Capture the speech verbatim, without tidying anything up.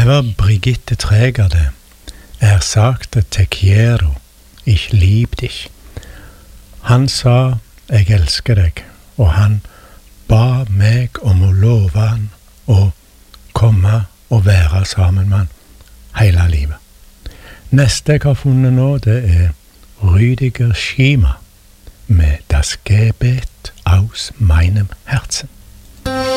var Brigitte Träger det. Er sagte te quiero, ich lieb dich. Han sa, jeg elsker deg, og han ba meg om å love han å komme og være sammen med han hele livet. Neste jeg har funnet nå, det er Rüdiger Schima med Das Gebet aus meinem Herzen.